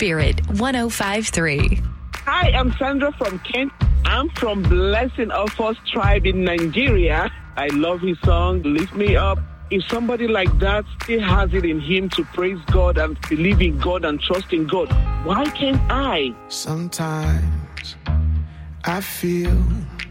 Spirit 105.3. Hi, I'm Sandra from Kent. I'm from Blessing of Us tribe in Nigeria. I love his song, Lift Me Up. If somebody like that still has it in him to praise God and believe in God and trust in God, why can't I? Sometimes I feel